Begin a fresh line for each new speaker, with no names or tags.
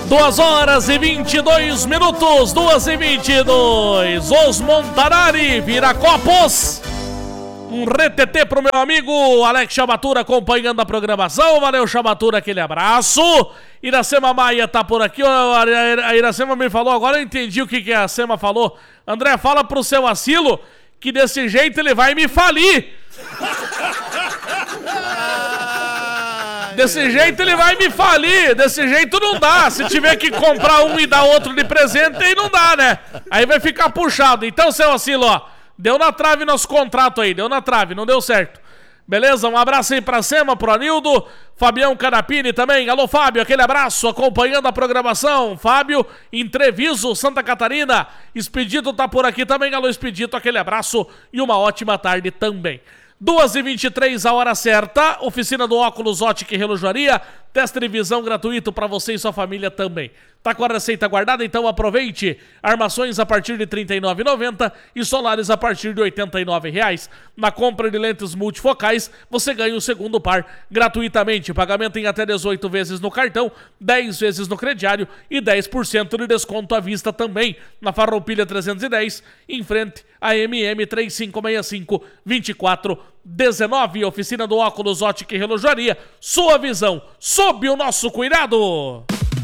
2h22, 2h22. Os Montanari, Viracopos. Um retetê pro meu amigo Alex Chabatura acompanhando a programação. Valeu, Chabatura, aquele abraço. Iracema Maia tá por aqui. A Iracema me falou, agora eu entendi o que a Iracema falou. André, fala pro seu Asilo que desse jeito ele vai me falir. Desse jeito ele vai me falir. Desse jeito não dá. Se tiver que comprar um e dar outro de presente, aí não dá, né? Aí vai ficar puxado. Então, seu Asilo, ó, deu na trave nosso contrato aí. Deu na trave, não deu certo. Beleza? Um abraço aí pra Sema, pro Anildo. Fabião Canapini também. Alô, Fábio, aquele abraço. Acompanhando a programação. Fábio, em Treviso, Santa Catarina. Expedito tá por aqui também. Alô, Expedito, aquele abraço. E uma ótima tarde também. 2h23, a hora certa. Oficina do Óculos Ótica e Relojaria. Teste de visão gratuito para você e sua família também. Tá com a receita guardada? Então aproveite. Armações a partir de R$ 39,90 e solares a partir de R$ 89,00. Na compra de lentes multifocais, você ganha o segundo par gratuitamente. Pagamento em até 18 vezes no cartão, 10 vezes no crediário e 10% de desconto à vista também. Na Farroupilha 310, em frente a MM 3565-2419. Oficina do Óculos Ótica e Relojaria. Sua visão sob o nosso cuidado.